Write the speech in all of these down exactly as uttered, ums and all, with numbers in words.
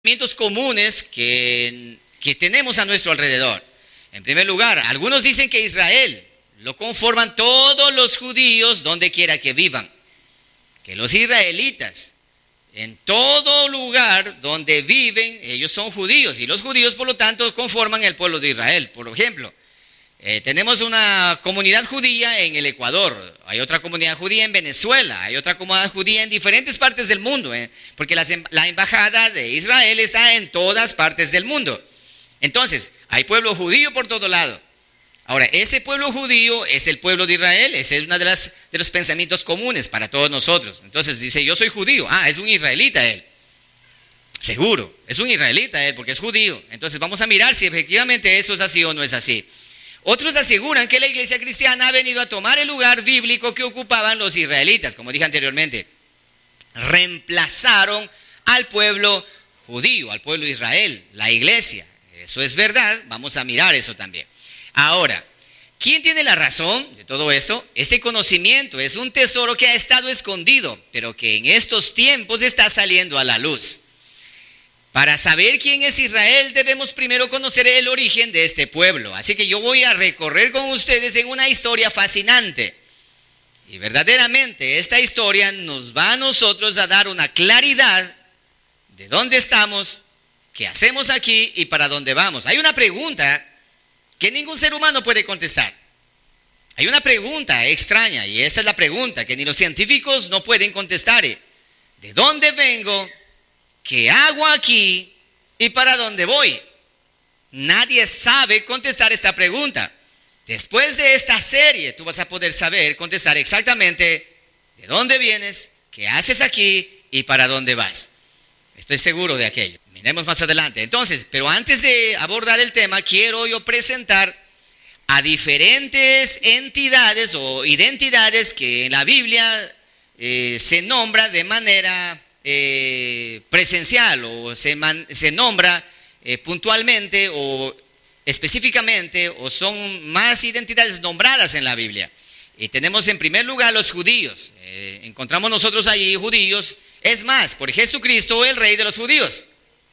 pensamientos comunes que, que tenemos a nuestro alrededor. En primer lugar, algunos dicen que Israel lo conforman todos los judíos donde quiera que vivan, que los israelitas en todo lugar donde viven, ellos son judíos, y los judíos por lo tanto conforman el pueblo de Israel. Por ejemplo, eh, tenemos una comunidad judía en el Ecuador, hay otra comunidad judía en Venezuela, hay otra comunidad judía en diferentes partes del mundo, eh, porque las, la embajada de Israel está en todas partes del mundo. Entonces, hay pueblo judío por todo lado. Ahora, ese pueblo judío es el pueblo de Israel, ese es uno de, las, de los pensamientos comunes para todos nosotros. Entonces dice, yo soy judío, ah, es un israelita él. Seguro, es un israelita él porque es judío. Entonces vamos a mirar si efectivamente eso es así o no es así. Otros aseguran que la iglesia cristiana ha venido a tomar el lugar bíblico que ocupaban los israelitas, como dije anteriormente. Reemplazaron al pueblo judío, al pueblo de Israel, la iglesia. Eso es verdad, vamos a mirar eso también. Ahora, ¿quién tiene la razón de todo esto? Este conocimiento es un tesoro que ha estado escondido, pero que en estos tiempos está saliendo a la luz. Para saber quién es Israel, debemos primero conocer el origen de este pueblo. Así que yo voy a recorrer con ustedes en una historia fascinante. Y verdaderamente esta historia nos va a nosotros a dar una claridad de dónde estamos, qué hacemos aquí y para dónde vamos. Hay una pregunta que ningún ser humano puede contestar. Hay una pregunta extraña, y esta es la pregunta que ni los científicos no pueden contestar. ¿De dónde vengo? ¿Qué hago aquí? ¿Y para dónde voy? Nadie sabe contestar esta pregunta. Después de esta serie, tú vas a poder saber contestar exactamente de dónde vienes, qué haces aquí y para dónde vas. Estoy seguro de aquello. Miremos más adelante. Entonces, pero antes de abordar el tema, quiero yo presentar a diferentes entidades o identidades que en la Biblia eh, se nombra de manera eh, presencial o se, man, se nombra eh, puntualmente o específicamente o son más identidades nombradas en la Biblia. Y tenemos en primer lugar los judíos. Eh, encontramos nosotros allí judíos. Es más, por Jesucristo, el rey de los judíos.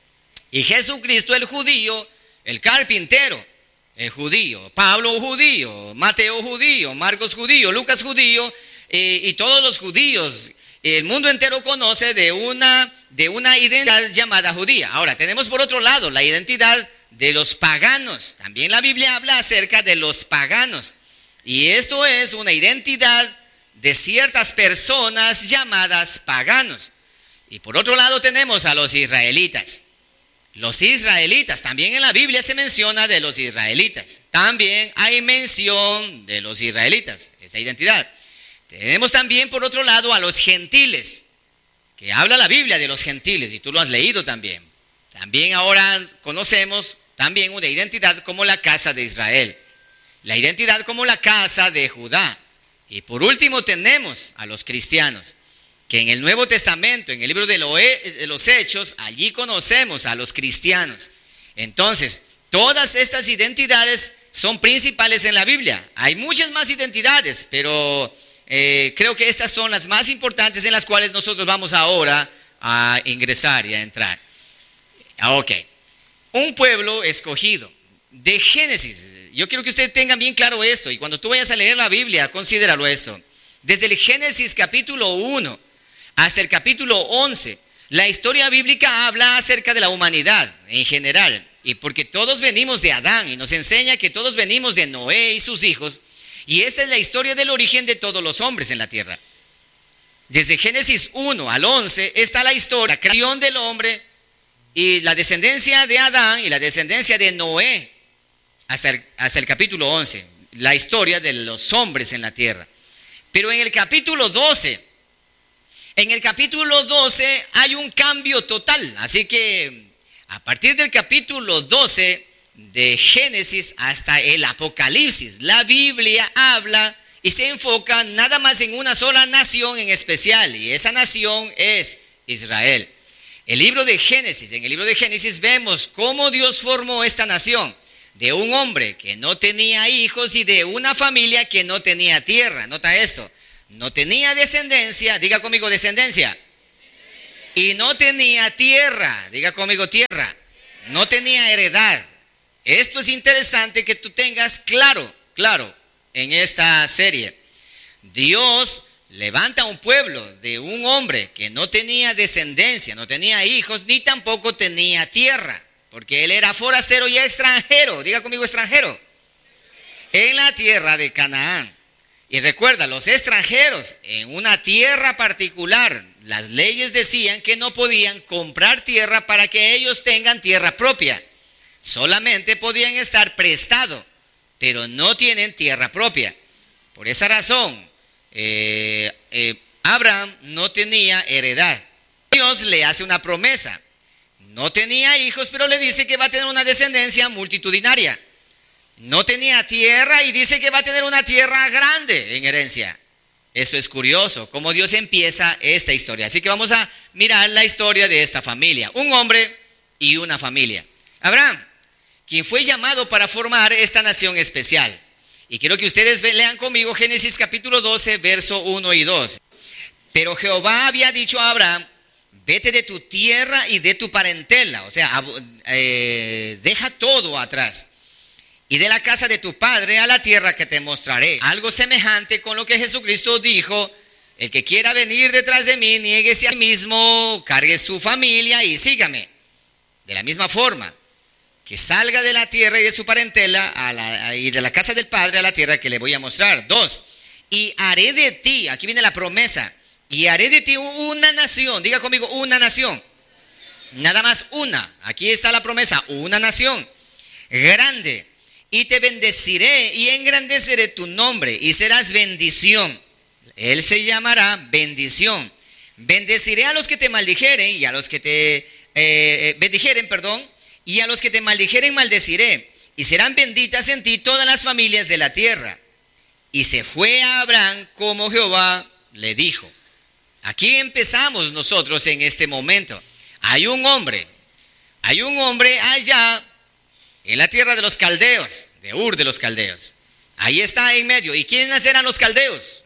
Y Jesucristo el judío, el carpintero, el judío, Pablo judío, Mateo judío, Marcos judío, Lucas judío, eh, y todos los judíos, el mundo entero conoce de una, de una identidad llamada judía. Ahora, tenemos por otro lado la identidad de los paganos. También la Biblia habla acerca de los paganos. Y esto es una identidad de ciertas personas llamadas paganos. Y por otro lado tenemos a los israelitas. Los israelitas, también en la Biblia se menciona de los israelitas. También hay mención de los israelitas, esa identidad. Tenemos también por otro lado a los gentiles, que habla la Biblia de los gentiles, y tú lo has leído también. También ahora conocemos también una identidad como la casa de Israel, la identidad como la casa de Judá. Y por último tenemos a los cristianos, que en el Nuevo Testamento, en el libro de los Hechos, allí conocemos a los cristianos. Entonces, todas estas identidades son principales en la Biblia. Hay muchas más identidades, pero eh, creo que estas son las más importantes en las cuales nosotros vamos ahora a ingresar y a entrar. Ok, un pueblo escogido. De Génesis, yo quiero que ustedes tengan bien claro esto, y cuando tú vayas a leer la Biblia, considéralo esto. Desde el Génesis capítulo uno hasta el capítulo once, la historia bíblica habla acerca de la humanidad en general, y porque todos venimos de Adán, y nos enseña que todos venimos de Noé y sus hijos, y esta es la historia del origen de todos los hombres en la tierra. Desde Génesis uno al once está la historia, la creación del hombre, y la descendencia de Adán y la descendencia de Noé, hasta el, hasta el capítulo once, la historia de los hombres en la tierra. Pero en el capítulo doce, En el capítulo doce hay un cambio total, así que a partir del capítulo doce de Génesis hasta el Apocalipsis, la Biblia habla y se enfoca nada más en una sola nación en especial, y esa nación es Israel. El libro de Génesis, en el libro de Génesis vemos cómo Dios formó esta nación de un hombre que no tenía hijos y de una familia que no tenía tierra. Nota esto. No tenía descendencia, diga conmigo descendencia. Y no tenía tierra, diga conmigo tierra, no tenía heredad. Esto es interesante que tú tengas claro, claro, en esta serie. Dios levanta un pueblo de un hombre que no tenía descendencia, no tenía hijos, ni tampoco tenía tierra, porque él era forastero y extranjero, diga conmigo extranjero, en la tierra de Canaán. Y recuerda, los extranjeros en una tierra particular, las leyes decían que no podían comprar tierra para que ellos tengan tierra propia. Solamente podían estar prestados, pero no tienen tierra propia. Por esa razón, eh, eh, Abraham no tenía heredad. Dios le hace una promesa. No tenía hijos, pero le dice que va a tener una descendencia multitudinaria. No tenía tierra y dice que va a tener una tierra grande en herencia. Eso es curioso, cómo Dios empieza esta historia. Así que vamos a mirar la historia de esta familia. Un hombre y una familia. Abraham, quien fue llamado para formar esta nación especial. Y quiero que ustedes lean conmigo Génesis capítulo doce, verso uno y dos. Pero Jehová había dicho a Abraham, vete de tu tierra y de tu parentela. O sea, eh, deja todo atrás. Y de la casa de tu padre a la tierra que te mostraré. Algo semejante con lo que Jesucristo dijo, el que quiera venir detrás de mí, niéguese a sí mismo, cargue su familia y sígame. De la misma forma, que salga de la tierra y de su parentela a la, y de la casa del padre a la tierra que le voy a mostrar. Dos, y haré de ti, aquí viene la promesa, y haré de ti una nación, diga conmigo, una nación. Nada más una, aquí está la promesa, una nación grande. Y te bendeciré y engrandeceré tu nombre y serás bendición. Él se llamará bendición. Bendeciré a los que te maldijeren y a los que te eh, bendijeren, perdón, y a los que te maldijeren maldeciré. Y serán benditas en ti todas las familias de la tierra. Y se fue a Abraham como Jehová le dijo. Aquí empezamos nosotros en este momento. Hay un hombre, hay un hombre allá en la tierra de los caldeos, de Ur de los caldeos. Ahí está en medio. ¿Y quiénes eran los caldeos?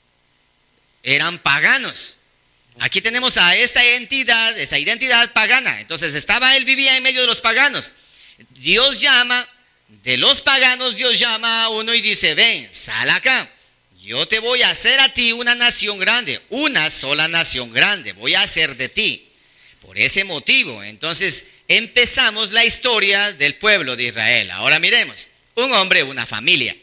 Eran paganos. Aquí tenemos a esta entidad, esta identidad pagana. Entonces estaba, él vivía en medio de los paganos. Dios llama, de los paganos Dios llama a uno y dice, ven, sal acá. Yo te voy a hacer a ti una nación grande, una sola nación grande. Voy a hacer de ti. Por ese motivo, entonces empezamos la historia del pueblo de Israel. Ahora miremos, un hombre, una familia.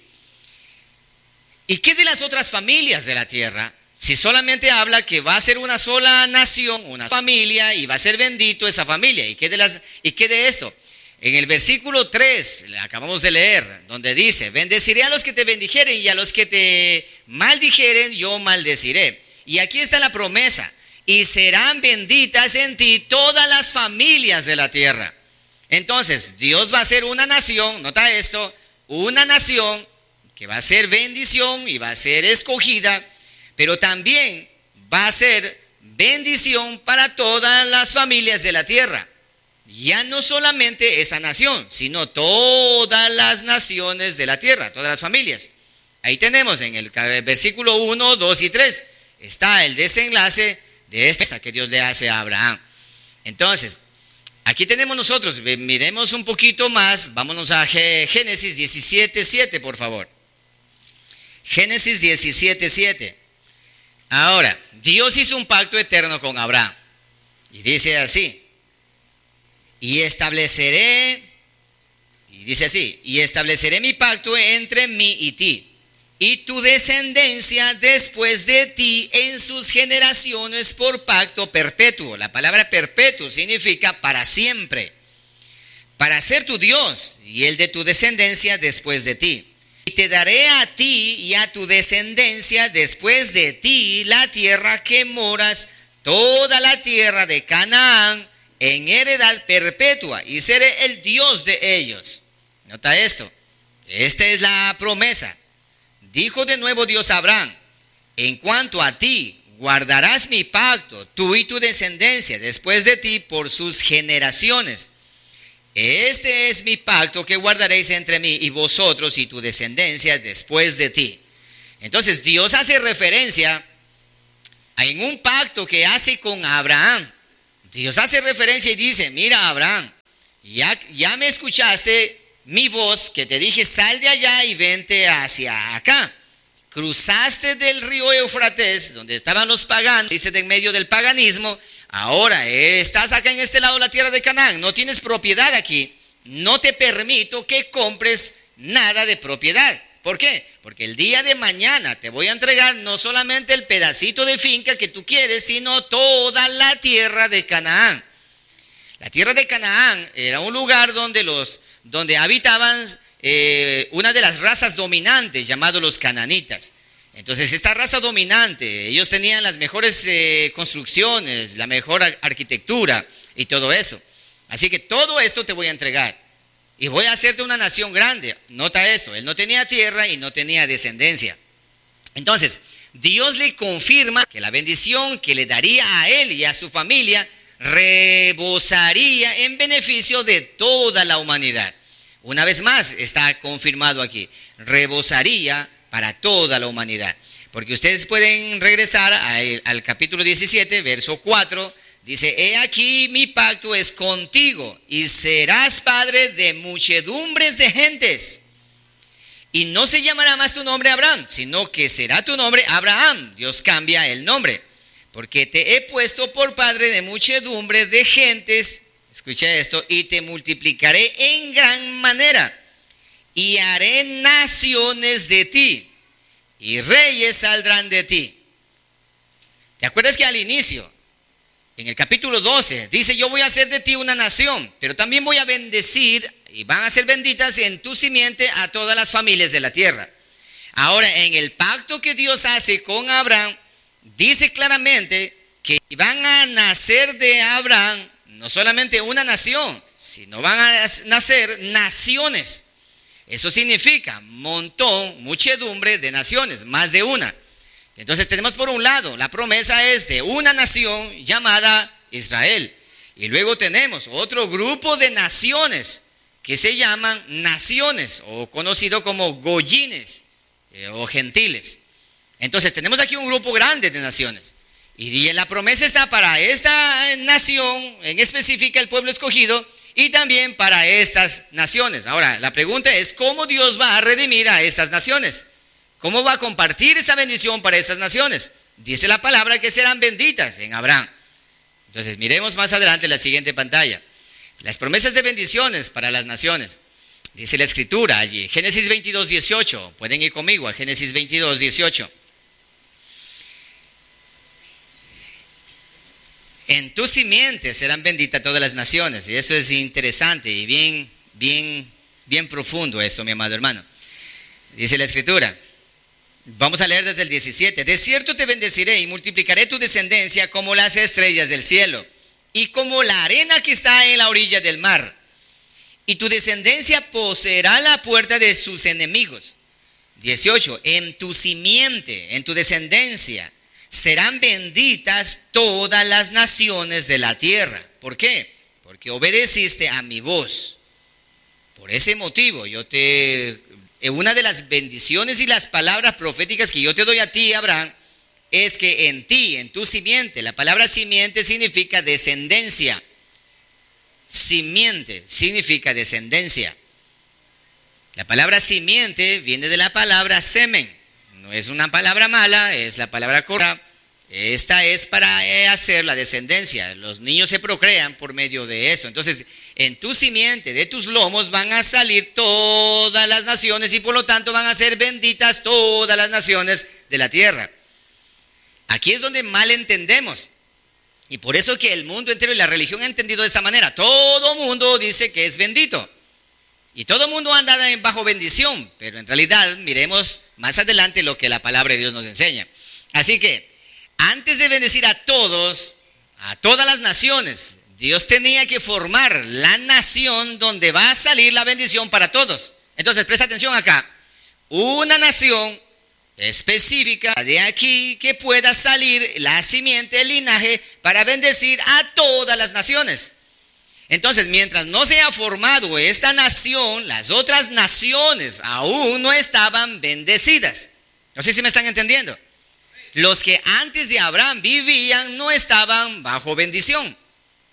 ¿Y qué de las otras familias de la tierra? Si solamente habla que va a ser una sola nación, una familia, y va a ser bendito esa familia. ¿Y qué de, las, y qué de esto? En el versículo tres, acabamos de leer, donde dice, bendeciré a los que te bendijeren y a los que te maldijeren, yo maldeciré. Y aquí está la promesa. Y serán benditas en ti todas las familias de la tierra. Entonces, Dios va a ser una nación, nota esto, una nación que va a ser bendición y va a ser escogida, pero también va a ser bendición para todas las familias de la tierra. Ya no solamente esa nación, sino todas las naciones de la tierra, todas las familias. Ahí tenemos en el versículo uno, dos y tres, está el desenlace de esta que Dios le hace a Abraham. Entonces, aquí tenemos nosotros, miremos un poquito más, vámonos a Génesis diecisiete, siete, por favor. Génesis diecisiete, siete. Ahora, Dios hizo un pacto eterno con Abraham. Y dice así, y estableceré, y dice así, y estableceré mi pacto entre mí y ti, y tu descendencia después de ti en sus generaciones por pacto perpetuo. La palabra perpetuo significa para siempre. Para ser tu Dios y el de tu descendencia después de ti. Y te daré a ti y a tu descendencia después de ti la tierra que moras, toda la tierra de Canaán, en heredad perpetua, y seré el Dios de ellos. Nota esto. Esta es la promesa. Dijo de nuevo Dios a Abraham, en cuanto a ti, guardarás mi pacto, tú y tu descendencia, después de ti, por sus generaciones. Este es mi pacto que guardaréis entre mí y vosotros y tu descendencia después de ti. Entonces Dios hace referencia en un pacto que hace con Abraham, Dios hace referencia y dice, mira Abraham, ya, ya me escuchaste mi voz que te dije, sal de allá y vente hacia acá. Cruzaste del río Éufrates, donde estaban los paganos, dice de en medio del paganismo. Ahora eh, estás acá en este lado de la tierra de Canaán, no tienes propiedad aquí. No te permito que compres nada de propiedad. ¿Por qué? Porque el día de mañana te voy a entregar no solamente el pedacito de finca que tú quieres, sino toda la tierra de Canaán. La tierra de Canaán era un lugar donde, los, donde habitaban eh, una de las razas dominantes, llamados los cananitas. Entonces esta raza dominante, ellos tenían las mejores eh, construcciones, la mejor arquitectura y todo eso. Así que todo esto te voy a entregar y voy a hacerte una nación grande. Nota eso, él no tenía tierra y no tenía descendencia. Entonces, Dios le confirma que la bendición que le daría a él y a su familia rebosaría en beneficio de toda la humanidad. Una vez más está confirmado aquí, rebosaría para toda la humanidad. Porque ustedes pueden regresar a, al capítulo diecisiete, verso cuatro. Dice, he aquí mi pacto es contigo y serás padre de muchedumbres de gentes. Y no se llamará más tu nombre Abraham, sino que será tu nombre Abraham. Dios cambia el nombre. Porque te he puesto por padre de muchedumbre de gentes. Escucha esto, y te multiplicaré en gran manera. Y haré naciones de ti, y reyes saldrán de ti. ¿Te acuerdas que al inicio, en el capítulo doce, dice, yo voy a hacer de ti una nación, pero también voy a bendecir, y van a ser benditas en tu simiente a todas las familias de la tierra? Ahora, en el pacto que Dios hace con Abraham, dice claramente que van a nacer de Abraham no solamente una nación, sino van a nacer naciones. Eso significa montón, muchedumbre de naciones, más de una. Entonces tenemos por un lado, la promesa es de una nación llamada Israel. Y luego tenemos otro grupo de naciones que se llaman naciones, o conocido como goyines eh, o gentiles. Entonces tenemos aquí un grupo grande de naciones. Y la promesa está para esta nación, en específica el pueblo escogido, y también para estas naciones. Ahora, la pregunta es, ¿cómo Dios va a redimir a estas naciones? ¿Cómo va a compartir esa bendición para estas naciones? Dice la palabra que serán benditas en Abraham. Entonces, miremos más adelante la siguiente pantalla. Las promesas de bendiciones para las naciones. Dice la escritura allí, Génesis veintidós, dieciocho. Pueden ir conmigo a Génesis veintidós, dieciocho. En tu simiente serán benditas todas las naciones. Y eso es interesante y bien, bien, bien profundo esto, mi amado hermano. Dice la escritura. Vamos a leer desde el diecisiete. De cierto te bendeciré y multiplicaré tu descendencia como las estrellas del cielo y como la arena que está en la orilla del mar. Y tu descendencia poseerá la puerta de sus enemigos. dieciocho. En tu simiente, en tu descendencia, serán benditas todas las naciones de la tierra. ¿Por qué? Porque obedeciste a mi voz. Por ese motivo, yo te, una de las bendiciones y las palabras proféticas que yo te doy a ti, Abraham, es que en ti, en tu simiente, la palabra simiente significa descendencia. Simiente significa descendencia. La palabra simiente viene de la palabra semen. No es una palabra mala, es la palabra correcta. Esta es para hacer la descendencia. Los niños se procrean por medio de eso. Entonces, en tu simiente, de tus lomos, van a salir todas las naciones y por lo tanto van a ser benditas todas las naciones de la tierra. Aquí es donde mal entendemos. Y por eso que el mundo entero y la religión ha entendido de esta manera. Todo mundo dice que es bendito. Y todo el mundo anda bajo bendición, pero en realidad miremos más adelante lo que la palabra de Dios nos enseña. Así que, antes de bendecir a todos, a todas las naciones, Dios tenía que formar la nación donde va a salir la bendición para todos. Entonces, presta atención acá. Una nación específica de aquí que pueda salir la simiente, el linaje, para bendecir a todas las naciones. Entonces, mientras no se ha formado esta nación, las otras naciones aún no estaban bendecidas. No sé si me están entendiendo. Los que antes de Abraham vivían no estaban bajo bendición.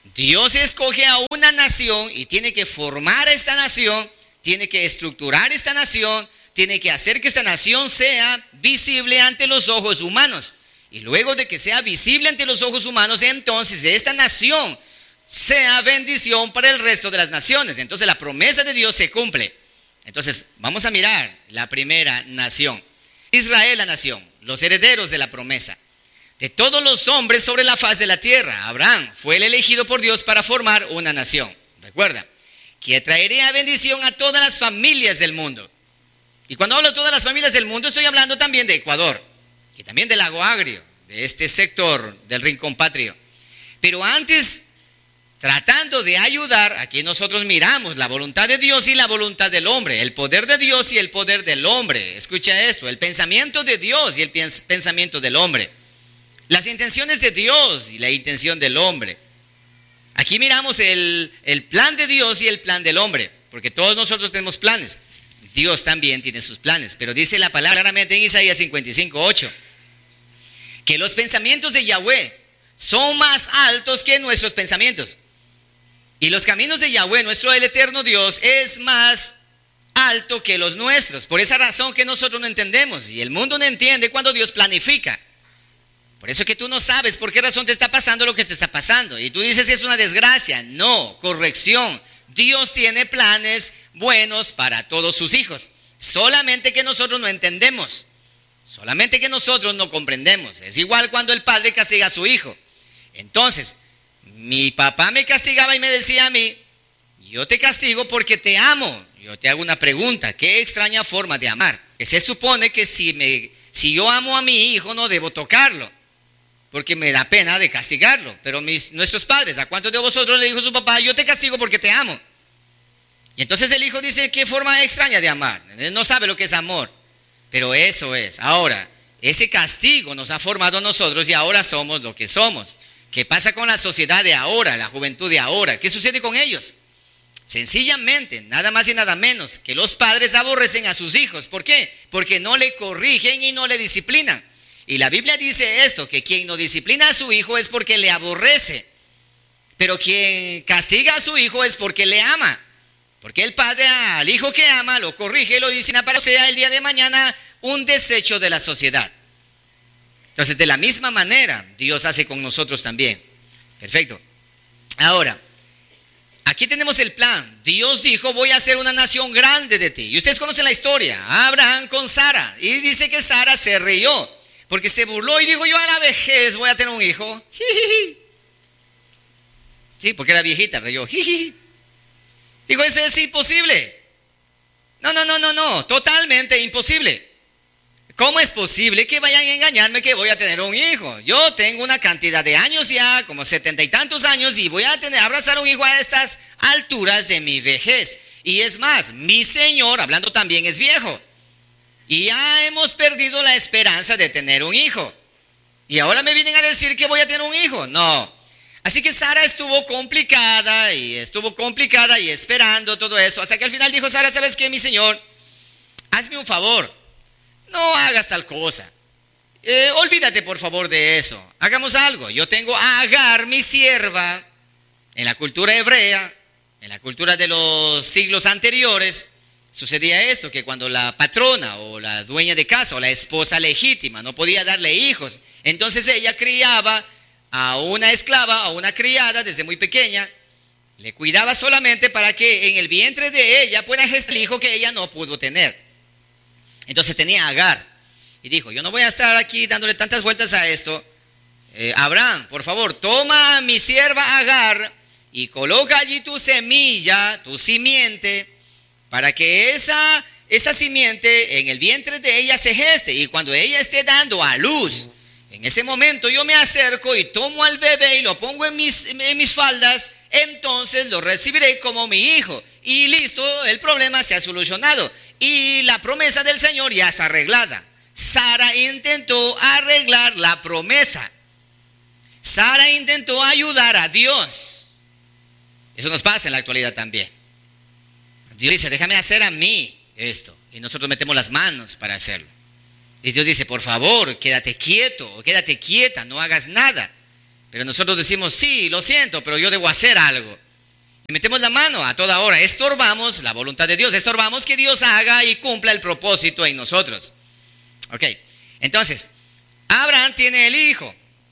Dios escoge a una nación y tiene que formar a esta nación, tiene que estructurar esta nación, tiene que hacer que esta nación sea visible ante los ojos humanos. Y luego de que sea visible ante los ojos humanos, entonces esta nación sea bendición para el resto de las naciones. Entonces la promesa de Dios se cumple. Entonces vamos a mirar la primera nación. Israel, la nación, los herederos de la promesa. De todos los hombres sobre la faz de la tierra, Abraham fue el elegido por Dios para formar una nación. Recuerda, que traería bendición a todas las familias del mundo. Y cuando hablo de todas las familias del mundo, estoy hablando también de Ecuador y también del Lago Agrio, de este sector del Rincón Patrio. Pero antes, tratando de ayudar, aquí nosotros miramos la voluntad de Dios y la voluntad del hombre, el poder de Dios y el poder del hombre. Escucha esto, el pensamiento de Dios y el pensamiento del hombre. Las intenciones de Dios y la intención del hombre. Aquí miramos el, el plan de Dios y el plan del hombre, porque todos nosotros tenemos planes. Dios también tiene sus planes, pero dice la palabra claramente en Isaías cincuenta y cinco, ocho, que los pensamientos de Yahweh son más altos que nuestros pensamientos. Y los caminos de Yahweh, nuestro el eterno Dios, es más alto que los nuestros. Por esa razón que nosotros no entendemos, y el mundo no entiende cuando Dios planifica. Por eso que tú no sabes por qué razón te está pasando lo que te está pasando. Y tú dices que es una desgracia. No, corrección. Dios tiene planes buenos para todos sus hijos. Solamente que nosotros no entendemos. Solamente que nosotros no comprendemos. Es igual cuando el padre castiga a su hijo. Entonces, mi papá me castigaba y me decía a mí, yo te castigo porque te amo. Yo te hago una pregunta, ¿qué extraña forma de amar? Que se supone que si, me, si yo amo a mi hijo no debo tocarlo, porque me da pena de castigarlo. Pero mis, nuestros padres, ¿a cuántos de vosotros le dijo su papá, yo te castigo porque te amo? Y entonces el hijo dice, ¿qué forma extraña de amar? Él no sabe lo que es amor. Pero eso es. Ahora, ese castigo nos ha formado a nosotros y ahora somos lo que somos. ¿Qué pasa con la sociedad de ahora, la juventud de ahora? ¿Qué sucede con ellos? Sencillamente, nada más y nada menos, que los padres aborrecen a sus hijos. ¿Por qué? Porque no le corrigen y no le disciplinan. Y la Biblia dice esto, que quien no disciplina a su hijo es porque le aborrece. Pero quien castiga a su hijo es porque le ama. Porque el padre al hijo que ama lo corrige y lo disciplina para que sea el día de mañana un desecho de la sociedad. Entonces, de la misma manera, Dios hace con nosotros también. Perfecto. Ahora, aquí tenemos el plan. Dios dijo, voy a hacer una nación grande de ti. Y ustedes conocen la historia. Abraham con Sara. Y dice que Sara se rió, porque se burló y dijo, yo a la vejez voy a tener un hijo. Jijiji. Sí, porque era viejita, rió. Jijiji. Dijo, eso es imposible. No, no, no, no, no, totalmente imposible. ¿Cómo es posible que vayan a engañarme que voy a tener un hijo? Yo tengo una cantidad de años ya, como setenta y tantos años, y voy a tener, abrazar un hijo a estas alturas de mi vejez. Y es más, mi Señor, hablando también, es viejo. Y ya hemos perdido la esperanza de tener un hijo. Y ahora me vienen a decir que voy a tener un hijo. No. Así que Sara estuvo complicada y estuvo complicada y esperando todo eso. Hasta que al final dijo Sara, ¿sabes qué, mi Señor? Hazme un favor. No hagas tal cosa. Eh, olvídate por favor de eso. Hagamos algo. Yo tengo a Agar, mi sierva, en la cultura hebrea, en la cultura de los siglos anteriores, sucedía esto, que cuando la patrona o la dueña de casa o la esposa legítima no podía darle hijos, entonces ella criaba a una esclava, a una criada desde muy pequeña, le cuidaba solamente para que en el vientre de ella pueda gestar el hijo que ella no pudo tener. Entonces tenía a Agar y dijo, yo no voy a estar aquí dándole tantas vueltas a esto. eh, Abraham, por favor, toma a mi sierva Agar y coloca allí tu semilla, tu simiente, para que esa, esa simiente en el vientre de ella se geste, y cuando ella esté dando a luz, en ese momento yo me acerco y tomo al bebé y lo pongo en mis, en mis faldas, entonces lo recibiré como mi hijo. Y listo, el problema se ha solucionado. Y la promesa del Señor ya está arreglada. Sara intentó arreglar la promesa. Sara intentó ayudar a Dios. Eso nos pasa en la actualidad también. Dios dice, déjame hacer a mí esto. Y nosotros metemos las manos para hacerlo. Y Dios dice, por favor, quédate quieto o quédate quieta, no hagas nada. Pero nosotros decimos, sí, lo siento, pero yo debo hacer algo. Y metemos la mano a toda hora, estorbamos la voluntad de Dios, estorbamos que Dios haga y cumpla el propósito en nosotros. Ok, entonces, Abraham tiene el hijo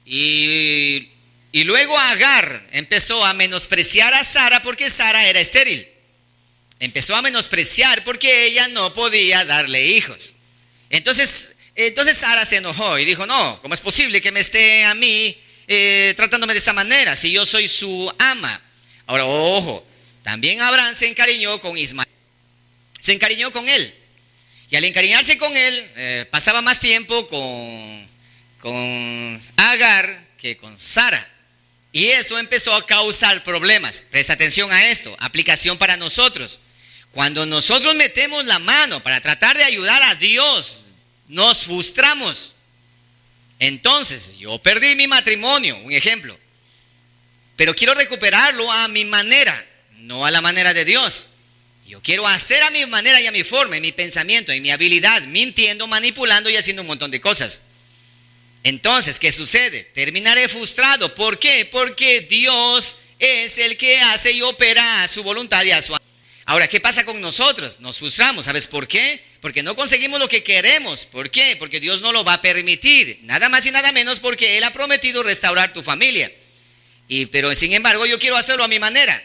y, y luego Agar empezó a menospreciar a Sara porque Sara era estéril. Empezó a menospreciar porque ella no podía darle hijos. Entonces, entonces Sara se enojó y dijo, no, ¿cómo es posible que me esté a mí eh, tratándome de esta manera si yo soy su ama? Ahora, ojo, también Abraham se encariñó con Ismael. Se encariñó con él. Y al encariñarse con él, eh, pasaba más tiempo con, con Agar que con Sara. Y eso empezó a causar problemas. Presta atención a esto, aplicación para nosotros. Cuando nosotros metemos la mano para tratar de ayudar a Dios, nos frustramos. Entonces, yo perdí mi matrimonio, un ejemplo. Pero quiero recuperarlo a mi manera, no a la manera de Dios. Yo quiero hacer a mi manera y a mi forma, en mi pensamiento, en mi habilidad, mintiendo, manipulando y haciendo un montón de cosas. Entonces, ¿qué sucede? Terminaré frustrado. ¿Por qué? Porque Dios es el que hace y opera a su voluntad y a su... Ahora, ¿qué pasa con nosotros? Nos frustramos. ¿Sabes por qué? Porque no conseguimos lo que queremos. ¿Por qué? Porque Dios no lo va a permitir. Nada más y nada menos porque Él ha prometido restaurar tu familia. Y, pero sin embargo yo quiero hacerlo a mi manera.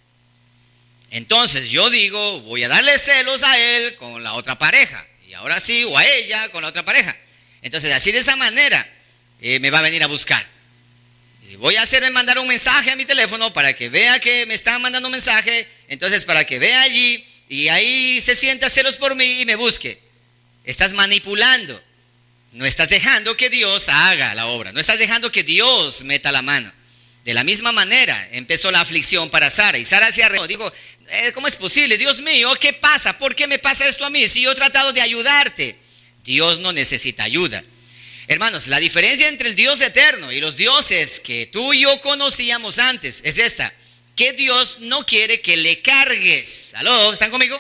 Entonces yo digo, voy a darle celos a él con la otra pareja. Y ahora sí, o a ella con la otra pareja. Entonces así de esa manera eh, me va a venir a buscar. Y voy a hacerme mandar un mensaje a mi teléfono para que vea que me están mandando un mensaje. Entonces para que vea allí y ahí se sienta celos por mí y me busque. Estás manipulando. No estás dejando que Dios haga la obra. No estás dejando que Dios meta la mano. De la misma manera empezó la aflicción para Sara y Sara se arrepintió. Dijo, eh, ¿cómo es posible? Dios mío, ¿qué pasa? ¿Por qué me pasa esto a mí? Si yo he tratado de ayudarte. Dios no necesita ayuda. Hermanos, la diferencia entre el Dios eterno y los dioses que tú y yo conocíamos antes es esta. Que Dios no quiere que le cargues. ¿Aló? ¿Están conmigo?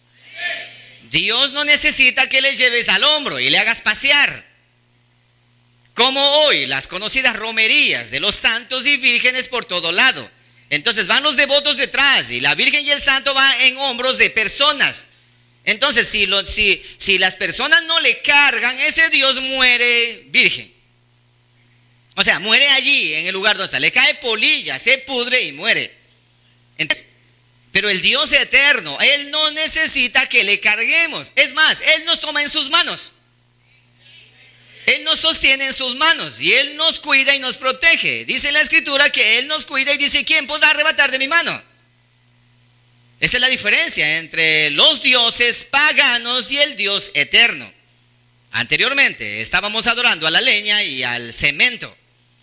Dios no necesita que le lleves al hombro y le hagas pasear. Como hoy, las conocidas romerías de los santos y vírgenes por todo lado. Entonces van los devotos detrás y la virgen y el santo van en hombros de personas. Entonces si, lo, si, si las personas no le cargan, ese Dios muere virgen. O sea, muere allí en el lugar donde está. Le cae polilla, se pudre y muere. Entonces, pero el Dios eterno, Él no necesita que le carguemos. Es más, Él nos toma en sus manos. Él nos sostiene en sus manos y Él nos cuida y nos protege. Dice la Escritura que Él nos cuida y dice, ¿quién podrá arrebatar de mi mano? Esa es la diferencia entre los dioses paganos y el Dios eterno. Anteriormente estábamos adorando a la leña y al cemento.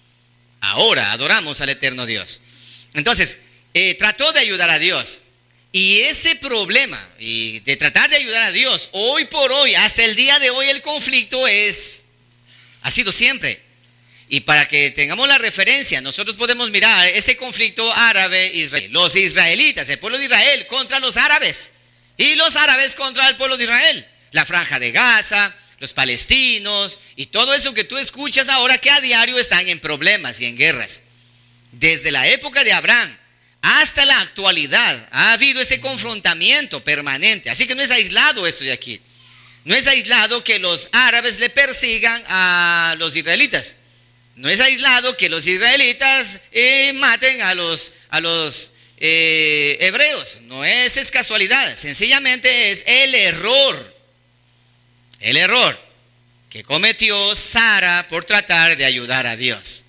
Ahora adoramos al eterno Dios. Entonces, eh, trató de ayudar a Dios. Y ese problema y de tratar de ayudar a Dios, hoy por hoy, hasta el día de hoy, el conflicto es... Ha sido siempre. Y para que tengamos la referencia, nosotros podemos mirar ese conflicto árabe-israelí. Los israelitas, el pueblo de Israel contra los árabes. Y los árabes contra el pueblo de Israel. La franja de Gaza, los palestinos y todo eso que tú escuchas ahora que a diario están en problemas y en guerras. Desde la época de Abraham hasta la actualidad ha habido ese confrontamiento permanente. Así que no es aislado esto de aquí. No es aislado que los árabes le persigan a los israelitas. No es aislado que los israelitas eh, maten a los, a los eh, hebreos. No es, es casualidad. Sencillamente es el error. El error que cometió Sara por tratar de ayudar a Dios.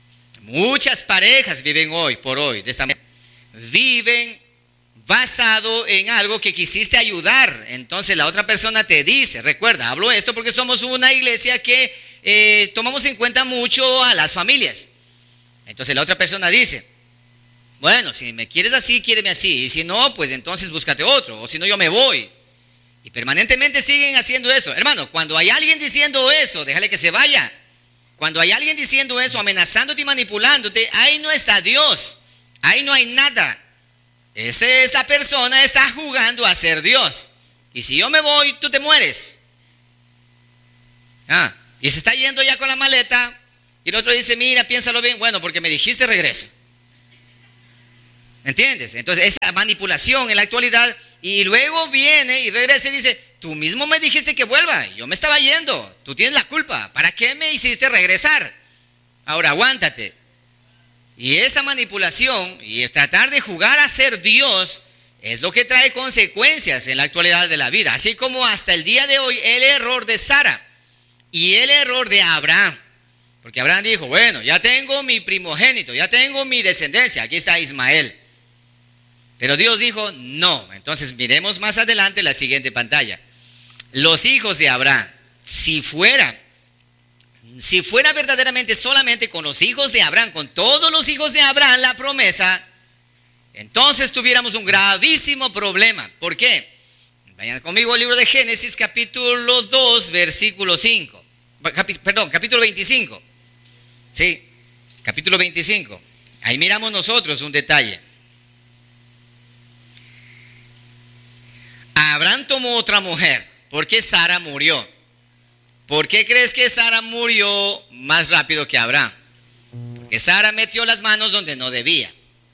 Muchas parejas viven hoy por hoy de esta manera. Viven basado en algo que quisiste ayudar. Entonces la otra persona te dice, recuerda, hablo esto porque somos una iglesia que eh, tomamos en cuenta mucho a las familias. Entonces la otra persona dice, bueno, si me quieres así, quiéreme así. Y si no, pues entonces búscate otro. O si no, yo me voy. Y permanentemente siguen haciendo eso. Hermano, cuando hay alguien diciendo eso, déjale que se vaya. Cuando hay alguien diciendo eso, amenazándote y manipulándote, ahí no está Dios. Ahí no hay nada. Ese, esa persona está jugando a ser Dios. Y si yo me voy, tú te mueres. Ah, y se está yendo ya con la maleta Y el otro dice, mira, piénsalo bien, bueno, porque me dijiste regreso. ¿Entiendes? Entonces esa manipulación en la actualidad, y luego viene y regresa y dice, tú mismo me dijiste que vuelva, yo me estaba yendo, tú tienes la culpa, ¿para qué me hiciste regresar? Ahora aguántate. Y esa manipulación y tratar de jugar a ser Dios es lo que trae consecuencias en la actualidad de la vida, así como hasta el día de hoy el error de Sara y el error de Abraham. Porque Abraham dijo, bueno, ya tengo mi primogénito, ya tengo mi descendencia, aquí está Ismael. Pero Dios dijo, no. Entonces miremos más adelante la siguiente pantalla. Los hijos de Abraham, si fuera, si fuera verdaderamente solamente con los hijos de Abraham, con todos los hijos de Abraham la promesa, entonces tuviéramos un gravísimo problema. ¿Por qué? Vayan conmigo al libro de Génesis capítulo dos, versículo cinco. Capi, perdón, capítulo veinticinco. Sí, capítulo veinticinco. Ahí miramos nosotros un detalle. Abraham tomó otra mujer porque Sara murió. ¿Por qué crees que Sara murió más rápido que Abraham? Porque Sara metió las manos donde no debía.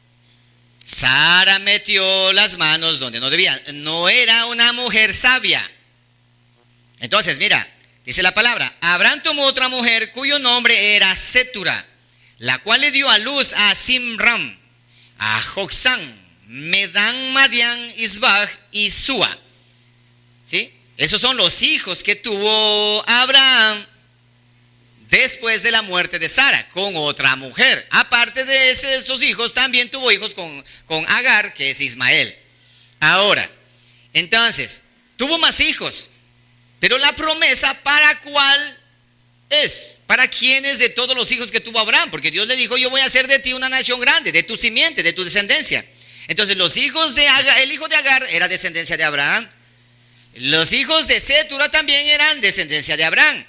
Sara metió las manos donde no debía. No era una mujer sabia. Entonces, mira, dice la palabra, Abraham tomó otra mujer cuyo nombre era Setura, la cual le dio a luz a Simram, a Joksán, Medán, Madián, Isbaj y Sua. ¿Sí? Esos son los hijos que tuvo Abraham después de la muerte de Sara, con otra mujer. Aparte de esos hijos, también tuvo hijos con, con Agar, que es Ismael. Ahora, entonces, tuvo más hijos, pero la promesa, ¿para cuál es? ¿Para quién es de todos los hijos que tuvo Abraham? Porque Dios le dijo, yo voy a hacer de ti una nación grande, de tu simiente, de tu descendencia. Entonces los hijos de Agar, el hijo de Agar era descendencia de Abraham. Los hijos de Setura también eran descendencia de Abraham.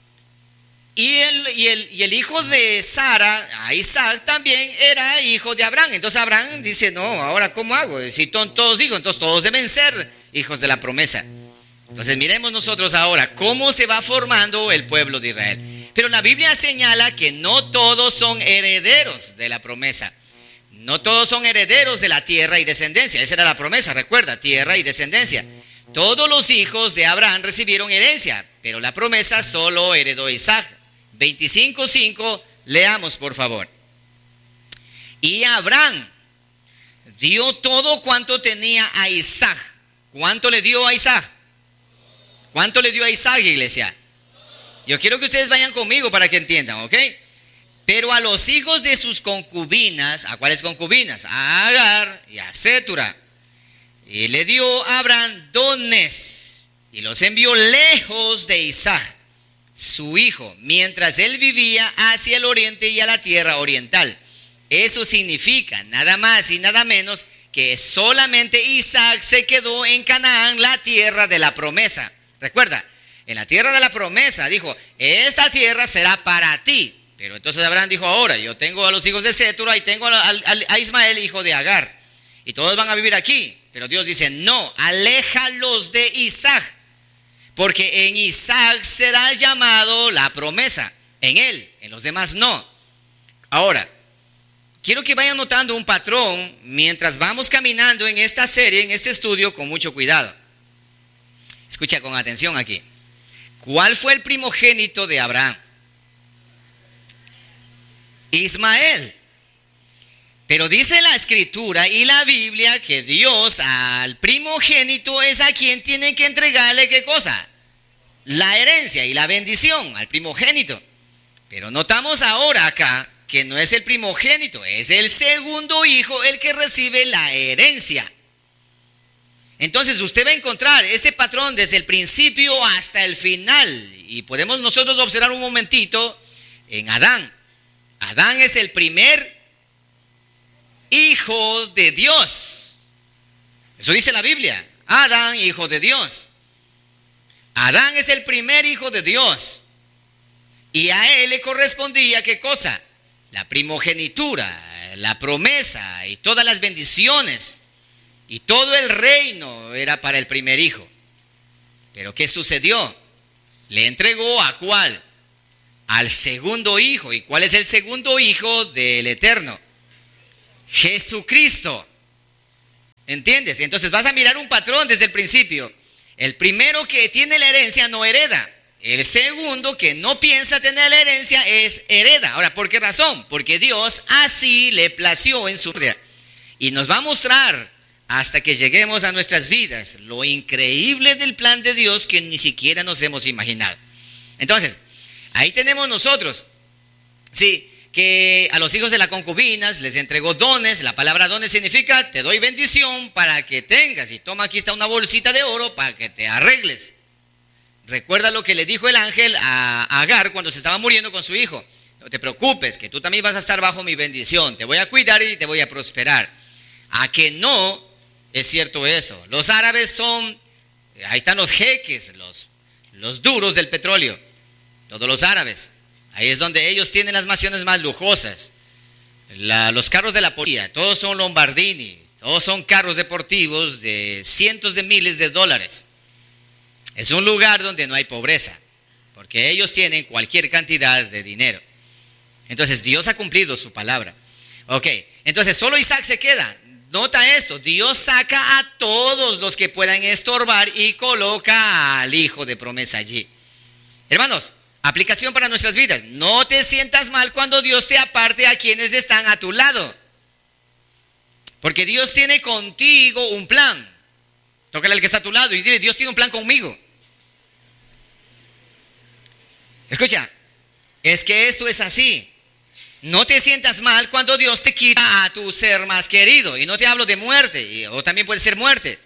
Y el, y el, y el hijo de Sara, a Isaac, también era hijo de Abraham. Entonces Abraham dice, no, ahora ¿cómo hago? Si son todos hijos, entonces todos deben ser hijos de la promesa. Entonces miremos nosotros ahora cómo se va formando el pueblo de Israel. Pero la Biblia señala que no todos son herederos de la promesa. No todos son herederos de la tierra y descendencia. Esa era la promesa, recuerda, tierra y descendencia. Todos los hijos de Abraham recibieron herencia, pero la promesa solo heredó Isaac. veinticinco cinco, leamos por favor. Y Abraham dio todo cuanto tenía a Isaac. ¿Cuánto le dio a Isaac? ¿Cuánto le dio a Isaac, iglesia? Yo quiero que ustedes vayan conmigo para que entiendan, ¿ok? Pero a los hijos de sus concubinas, ¿a cuáles concubinas? A Agar y a Setura. Y le dio a Abraham dones y los envió lejos de Isaac, su hijo, mientras él vivía hacia el oriente y a la tierra oriental. Eso significa nada más y nada menos que solamente Isaac se quedó en Canaán, la tierra de la promesa. Recuerda, en la tierra de la promesa dijo, esta tierra será para ti. Pero entonces Abraham dijo, ahora yo tengo a los hijos de Setura y tengo a, a, a Ismael, hijo de Agar, y todos van a vivir aquí. Pero Dios dice, no, aléjalos de Isaac, porque en Isaac será llamado la promesa, en él, en los demás no. Ahora, quiero que vayan notando un patrón mientras vamos caminando en esta serie, en este estudio, con mucho cuidado. Escucha con atención aquí. ¿Cuál fue el primogénito de Abraham? Ismael. Pero dice la escritura y la Biblia que Dios al primogénito es a quien tiene que entregarle ¿qué cosa? La herencia y la bendición al primogénito. Pero notamos ahora acá que no es el primogénito, es el segundo hijo el que recibe la herencia. Entonces usted va a encontrar este patrón desde el principio hasta el final. Y podemos nosotros observar un momentito en Adán. Adán es el primer hijo de Dios. Eso dice la Biblia. Adán, hijo de Dios. Adán es el primer hijo de Dios. Y a él le correspondía ¿qué cosa? La primogenitura, la promesa y todas las bendiciones. Y todo el reino era para el primer hijo. Pero ¿qué sucedió? Le entregó ¿a cuál? al segundo hijo. ¿Y cuál es el segundo hijo del Eterno? Jesucristo. ¿Entiendes? Entonces vas a mirar un patrón desde el principio. El primero que tiene la herencia no hereda. El segundo que no piensa tener la herencia es hereda. Ahora, ¿por qué razón? Porque Dios así le plació en su vida. Y nos va a mostrar hasta que lleguemos a nuestras vidas lo increíble del plan de Dios que ni siquiera nos hemos imaginado. Entonces, ahí tenemos nosotros, sí, que a los hijos de las concubinas les entregó dones. La palabra dones significa te doy bendición para que tengas. Y toma, aquí está una bolsita de oro para que te arregles. Recuerda lo que le dijo el ángel a Agar cuando se estaba muriendo con su hijo. No te preocupes, que tú también vas a estar bajo mi bendición. Te voy a cuidar y te voy a prosperar. A que no es cierto eso. Los árabes son, ahí están los jeques, los, los duros del petróleo. Todos los árabes. Ahí es donde ellos tienen las mansiones más lujosas. La, los carros de la policía, todos son Lombardini. Todos son carros deportivos de cientos de miles de dólares. Es un lugar donde no hay pobreza, porque ellos tienen cualquier cantidad de dinero. Entonces Dios ha cumplido su palabra. Ok, entonces solo Isaac se queda. Nota esto, Dios saca a todos los que puedan estorbar y coloca al hijo de promesa allí. Hermanos, aplicación para nuestras vidas. No te sientas mal cuando Dios te aparte a quienes están a tu lado. Porque Dios tiene contigo un plan. Tócale al que está a tu lado y dile, Dios tiene un plan conmigo. Escucha, es que esto es así. No te sientas mal cuando Dios te quita a tu ser más querido. Y no te hablo de muerte, o también puede ser muerte.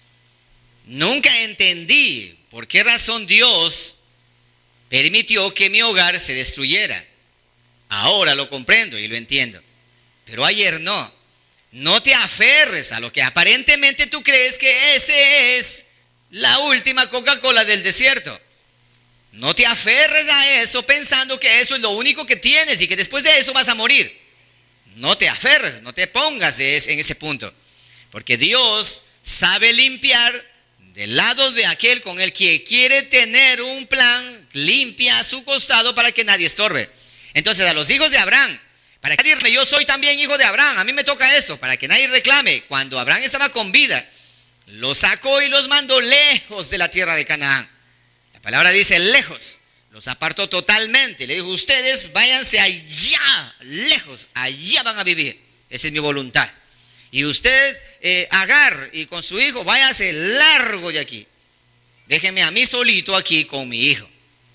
Nunca entendí por qué razón Dios permitió que mi hogar se destruyera. Ahora lo comprendo y lo entiendo. Pero ayer no. No te aferres a lo que aparentemente tú crees que ese es la última Coca-Cola del desierto. No te aferres a eso pensando que eso es lo único que tienes y que después de eso vas a morir. No te aferres, no te pongas en ese punto. Porque Dios sabe limpiar del lado de aquel con el que quiere tener un plan, limpia a su costado para que nadie estorbe. Entonces a los hijos de Abraham, para que nadie reclame, yo soy también hijo de Abraham, a mí me toca esto, para que nadie reclame. Cuando Abraham estaba con vida, los sacó y los mandó lejos de la tierra de Canaán. La palabra dice lejos, los apartó totalmente. Le dijo, ustedes váyanse allá, lejos, allá van a vivir. Esa es mi voluntad. Y usted, eh, Agar, y con su hijo, váyase largo de aquí. Déjenme a mí solito aquí con mi hijo.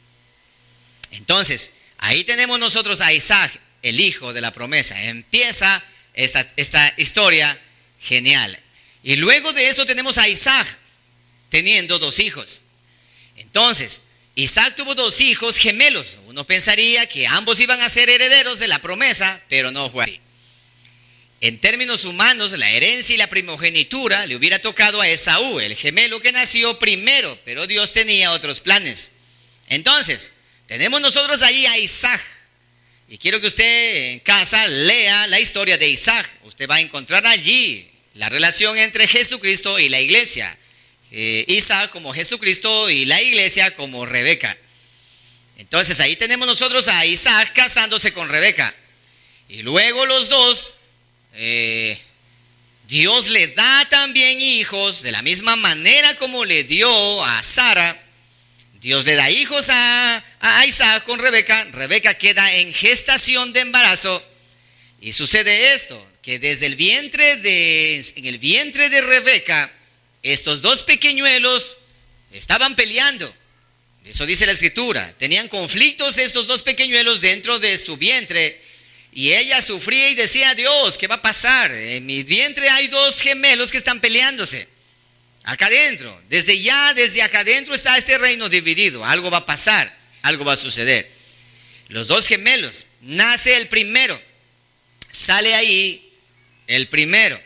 Entonces, ahí tenemos nosotros a Isaac, el hijo de la promesa. Empieza esta, esta historia genial. Y luego de eso tenemos a Isaac teniendo dos hijos. Entonces, Isaac tuvo dos hijos gemelos. Uno pensaría que ambos iban a ser herederos de la promesa, pero no fue así. En términos humanos, la herencia y la primogenitura le hubiera tocado a Esaú, el gemelo que nació primero, pero Dios tenía otros planes. Entonces, tenemos nosotros ahí a Isaac. Y quiero que usted en casa lea la historia de Isaac. Usted va a encontrar allí la relación entre Jesucristo y la iglesia. Eh, Isaac como Jesucristo y la iglesia como Rebeca. Entonces ahí tenemos nosotros a Isaac casándose con Rebeca. Y luego los dos, eh, Dios le da también hijos de la misma manera como le dio a Sara. Dios le da hijos a, a Isaac con Rebeca. Rebeca queda en gestación de embarazo. Y sucede esto, que desde el vientre de, en el vientre de Rebeca, estos dos pequeñuelos estaban peleando. Eso dice la escritura. Tenían conflictos estos dos pequeñuelos dentro de su vientre. Y ella sufría y decía, Dios, ¿qué va a pasar? En mi vientre hay dos gemelos que están peleándose. Acá adentro, desde ya, desde acá adentro está este reino dividido. Algo va a pasar, algo va a suceder. Los dos gemelos, nace el primero. Sale ahí el primero,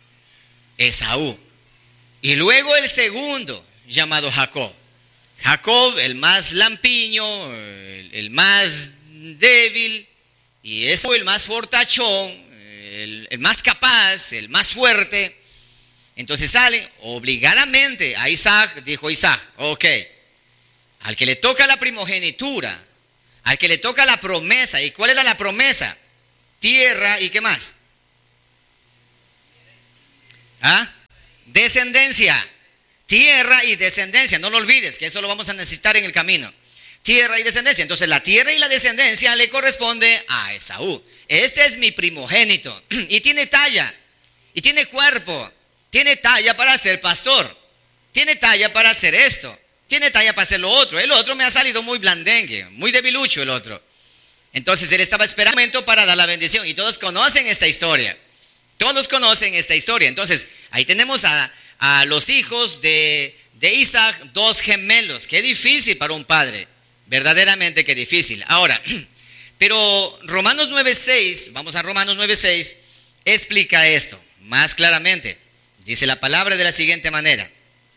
Esaú. Y luego el segundo, llamado Jacob. Jacob, el más lampiño, el, el más débil. Y Esaú, el más fortachón, el, el más capaz, el más fuerte. Entonces sale obligadamente a Isaac, dijo Isaac, ok, al que le toca la primogenitura, al que le toca la promesa. ¿Y cuál era la promesa? Tierra y ¿qué más? ¿Ah? Descendencia. Tierra y descendencia. No lo olvides, que eso lo vamos a necesitar en el camino. Tierra y descendencia. Entonces la tierra y la descendencia le corresponde a Esaú. Este es mi primogénito. Y tiene talla. Y tiene cuerpo. Tiene talla para ser pastor. Tiene talla para hacer esto. Tiene talla para hacer lo otro. El otro me ha salido muy blandengue, muy debilucho el otro. Entonces él estaba esperando un momento para dar la bendición. Y todos conocen esta historia. Todos conocen esta historia. Entonces ahí tenemos a, a los hijos de, de Isaac, dos gemelos. Qué difícil para un padre. Verdaderamente qué difícil. Ahora, pero Romanos nueve seis, vamos a Romanos nueve seis, explica esto más claramente. Dice la palabra de la siguiente manera.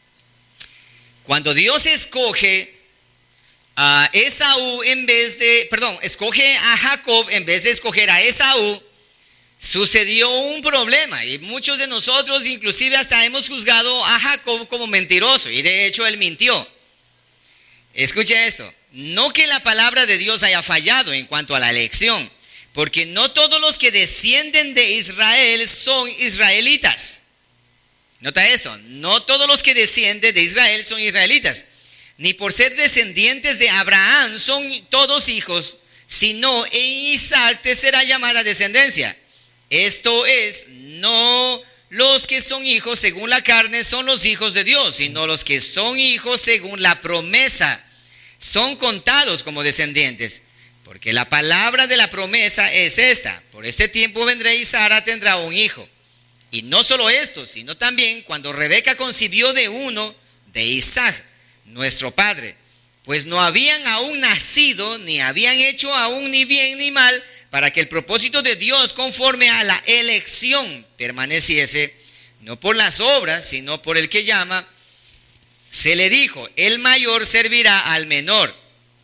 Cuando Dios escoge a Esaú en vez de, perdón, escoge a Jacob en vez de escoger a Esaú, sucedió un problema. Y muchos de nosotros inclusive hasta hemos juzgado a Jacob como mentiroso. Y de hecho él mintió. Escuche esto. No que la palabra de Dios haya fallado en cuanto a la elección, porque no todos los que descienden de Israel son israelitas. Nota esto, no todos los que descienden de Israel son israelitas, ni por ser descendientes de Abraham son todos hijos, sino en Isaac te será llamada descendencia. Esto es, no los que son hijos según la carne son los hijos de Dios, sino los que son hijos según la promesa. Son contados como descendientes, porque la palabra de la promesa es esta: por este tiempo vendré y Sara tendrá un hijo. Y no solo esto, sino también cuando Rebeca concibió de uno, de Isaac, nuestro padre, pues no habían aún nacido, ni habían hecho aún ni bien ni mal, para que el propósito de Dios conforme a la elección permaneciese, no por las obras, sino por el que llama. Se le dijo, el mayor servirá al menor.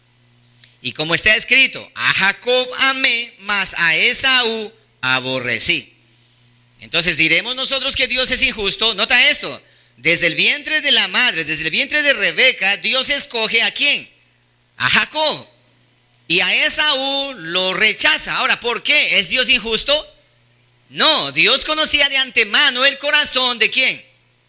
Y como está escrito, a Jacob amé, mas a Esaú aborrecí. Entonces diremos nosotros que Dios es injusto. Nota esto, desde el vientre de la madre, desde el vientre de Rebeca, Dios escoge ¿a quién? A Jacob. Y a Esaú lo rechaza. Ahora, ¿por qué? ¿Es Dios injusto? No, Dios conocía de antemano el corazón ¿de quién?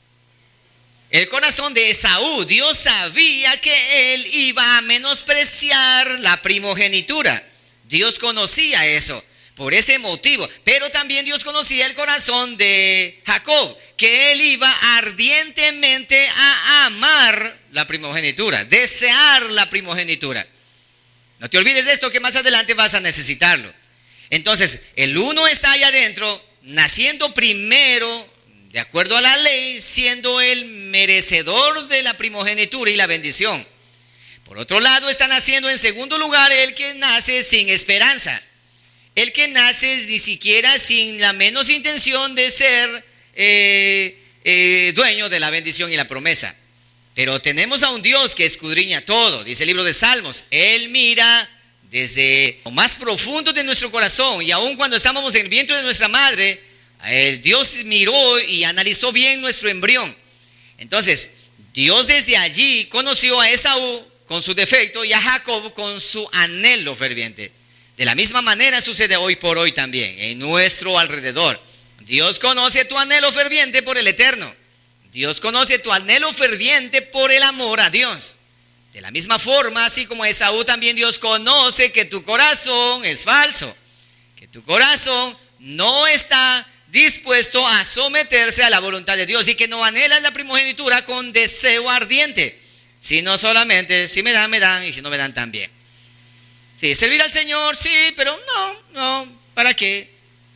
El corazón de Esaú. Dios sabía que él iba a menospreciar la primogenitura. Dios conocía eso, por ese motivo. Pero también Dios conocía el corazón de Jacob, que él iba ardientemente a amar la primogenitura, desear la primogenitura. No te olvides de esto, que más adelante vas a necesitarlo. Entonces, el uno está allá adentro, naciendo primero, de acuerdo a la ley, siendo el merecedor de la primogenitura y la bendición. Por otro lado, está naciendo en segundo lugar el que nace sin esperanza. El que nace ni siquiera sin la menos intención de ser eh, eh, dueño de la bendición y la promesa. Pero tenemos a un Dios que escudriña todo. Dice el libro de Salmos, Él mira desde lo más profundo de nuestro corazón. Y aun cuando estábamos en el vientre de nuestra madre, el Dios miró y analizó bien nuestro embrión. Entonces, Dios desde allí conoció a Esaú con su defecto y a Jacob con su anhelo ferviente. De la misma manera sucede hoy por hoy también, en nuestro alrededor. Dios conoce tu anhelo ferviente por el eterno. Dios conoce tu anhelo ferviente por el amor a Dios. De la misma forma, así como Esaú, también Dios conoce que tu corazón es falso, que tu corazón no está dispuesto a someterse a la voluntad de Dios y que no anhelas la primogenitura con deseo ardiente, sino solamente si me dan, me dan, y si no me dan también. Sí, servir al Señor, sí, pero no, no, ¿para qué?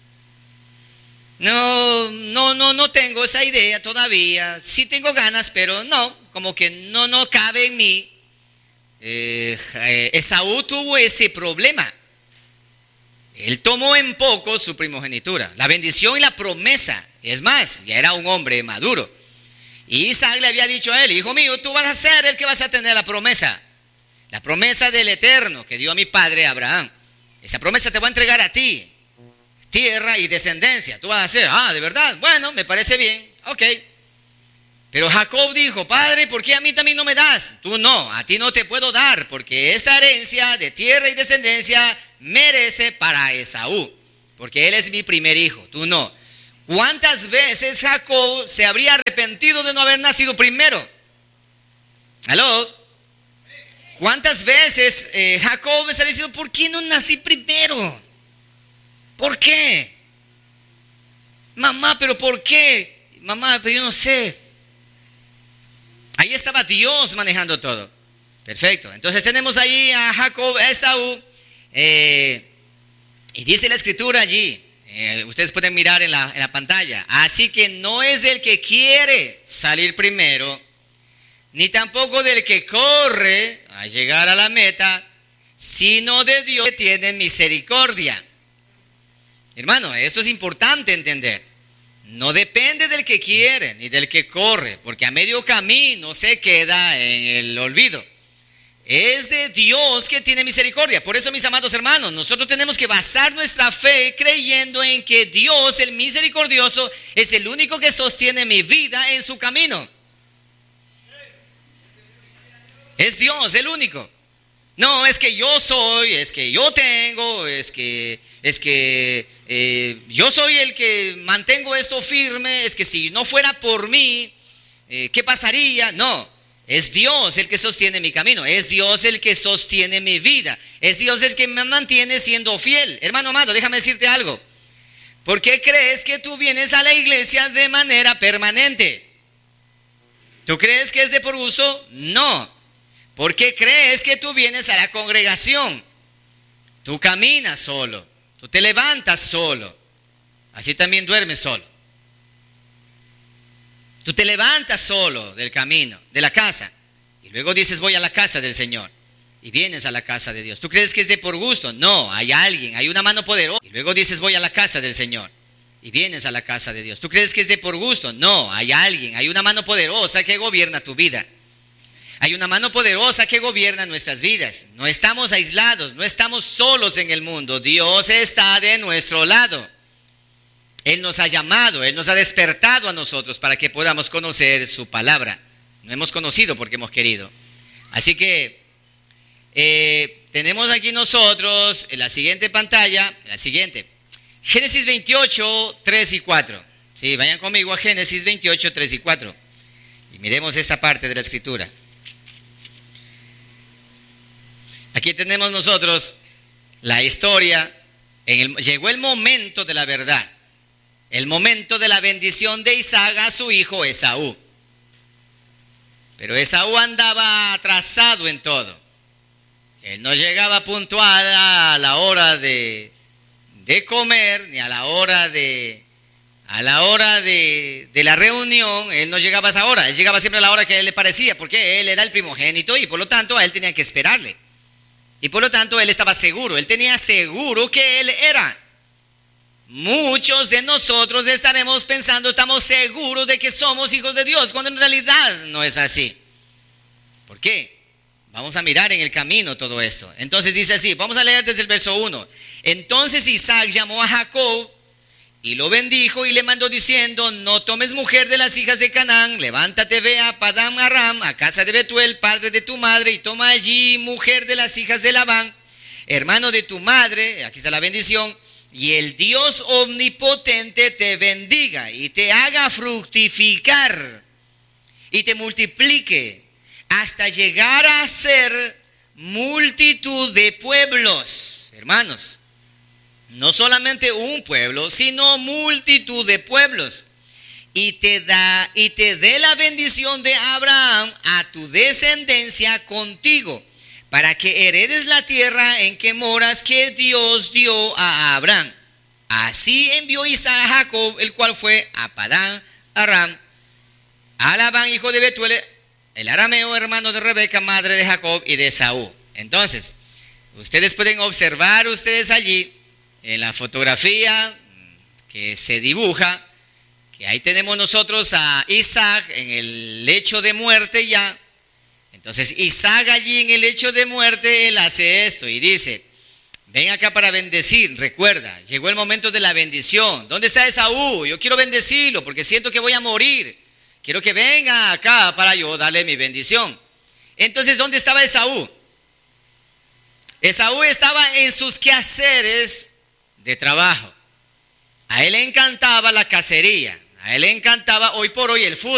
No, no, no, no tengo esa idea todavía. Sí tengo ganas, pero no, como que no, no cabe en mí. Eh, eh, Esaú tuvo ese problema. Él tomó en poco su primogenitura, la bendición y la promesa. Es más, ya era un hombre maduro. Y Isaac le había dicho a él, hijo mío, tú vas a ser el que vas a tener la promesa. La promesa del Eterno que dio a mi padre Abraham. Esa promesa te va a entregar a ti. Tierra y descendencia. Tú vas a hacer, ah, ¿de verdad? Bueno, me parece bien, ok. Pero Jacob dijo, padre, ¿por qué a mí también no me das? Tú no, a ti no te puedo dar, porque esta herencia de tierra y descendencia merece para Esaú, porque él es mi primer hijo, tú no. ¿Cuántas veces Jacob se habría arrepentido de no haber nacido primero? ¿Aló? ¿Cuántas veces eh, Jacob se ha dicho, ¿por qué no nací primero? ¿Por qué? Mamá, ¿pero por qué? Mamá, pero yo no sé. Ahí estaba Dios manejando todo. Perfecto. Entonces tenemos ahí a Jacob, a Esaú. Eh, y dice la escritura allí. Eh, ustedes pueden mirar en la, en la pantalla. Así que no es del que quiere salir primero, ni tampoco del que corre a llegar a la meta, sino de Dios que tiene misericordia. Hermano, esto es importante entender. No depende del que quiere ni del que corre, porque a medio camino se queda en el olvido. Es de Dios que tiene misericordia. Por eso, mis amados hermanos, nosotros tenemos que basar nuestra fe creyendo en que Dios, el misericordioso, es el único que sostiene mi vida en su camino. Es Dios, el único. No, es que yo soy, es que yo tengo, es que, es que eh, yo soy el que mantengo esto firme, es que si no fuera por mí, eh, ¿qué pasaría? No, es Dios el que sostiene mi camino, es Dios el que sostiene mi vida, es Dios el que me mantiene siendo fiel. Hermano amado, déjame decirte algo. ¿Por qué crees que tú vienes a la iglesia de manera permanente? ¿Tú crees que es de por gusto? No. ¿Por qué crees que tú vienes a la congregación? Tú caminas solo, tú te levantas solo, así también duermes solo. Tú te levantas solo del camino, de la casa, y luego dices voy a la casa del Señor, y vienes a la casa de Dios. ¿Tú crees que es de por gusto? No, hay alguien, hay una mano poderosa, y luego dices voy a la casa del Señor, y vienes a la casa de Dios. ¿Tú crees que es de por gusto? No, hay alguien, hay una mano poderosa que gobierna tu vida. Hay una mano poderosa que gobierna nuestras vidas. No estamos aislados, no estamos solos en el mundo. Dios está de nuestro lado. Él nos ha llamado, Él nos ha despertado a nosotros para que podamos conocer su palabra. No hemos conocido porque hemos querido. Así que eh, tenemos aquí nosotros en la siguiente pantalla, en la siguiente, Génesis veintiocho, tres y cuatro. Sí, vayan conmigo a Génesis veintiocho, tres y cuatro. Y miremos esta parte de la escritura. Aquí tenemos nosotros la historia, en el, llegó el momento de la verdad, el momento de la bendición de Isaac a su hijo Esaú. Pero Esaú andaba atrasado en todo. Él no llegaba puntual a la hora de, de comer, ni a la hora de, a la hora de, de la reunión. Él no llegaba a esa hora, él llegaba siempre a la hora que a él le parecía, porque él era el primogénito y por lo tanto a él tenía que esperarle. Y por lo tanto él estaba seguro, él tenía seguro que él era. Muchos de nosotros estaremos pensando, estamos seguros de que somos hijos de Dios, cuando en realidad no es así. ¿Por qué? Vamos a mirar en el camino todo esto. Entonces dice así, vamos a leer desde el verso uno. Entonces Isaac llamó a Jacob y lo bendijo y le mandó diciendo, no tomes mujer de las hijas de Canaán, levántate, ve a Padán Aram, a casa de Betuel, padre de tu madre, y toma allí mujer de las hijas de Labán, hermano de tu madre, aquí está la bendición, y el Dios omnipotente te bendiga y te haga fructificar y te multiplique hasta llegar a ser multitud de pueblos. Hermanos, no solamente un pueblo, sino multitud de pueblos. Y te da y te dé la bendición de Abraham a tu descendencia contigo, para que heredes la tierra en que moras, que Dios dio a Abraham. Así envió Isaac a Jacob, el cual fue a Padán Aram, a Labán, hijo de Betuel, el arameo, hermano de Rebeca, madre de Jacob y de Esaú. Entonces, ustedes pueden observar ustedes allí, en la fotografía que se dibuja, que ahí tenemos nosotros a Isaac en el lecho de muerte ya. Entonces Isaac allí en el lecho de muerte, él hace esto y dice, ven acá para bendecir. Recuerda, llegó el momento de la bendición. ¿Dónde está Esaú? Yo quiero bendecirlo porque siento que voy a morir. quiero que venga acá para yo darle mi bendición. Entonces, ¿dónde estaba Esaú? Esaú estaba en sus quehaceres de trabajo. A él le encantaba la cacería, a él le encantaba hoy por hoy el fútbol.